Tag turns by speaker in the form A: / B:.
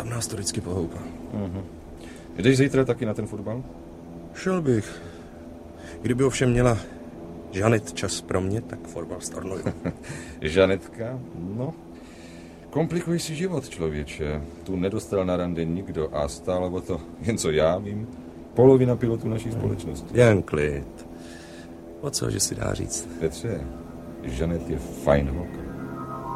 A: Tam nás to vždycky pohoupa.
B: Jdeš zítra taky na ten fotbal?
A: Šel bych. Kdyby ovšem měla Žanet čas pro mě, tak fotbal stornuju.
B: Žanetka? No. Komplikuj si život, člověče. Tu nedostal na rande nikdo a stálo o to, jen co já vím, polovina pilotů naší společnosti.
A: Jen klid. O co, že si dá říct?
B: Petře, Žanet je fajn holka.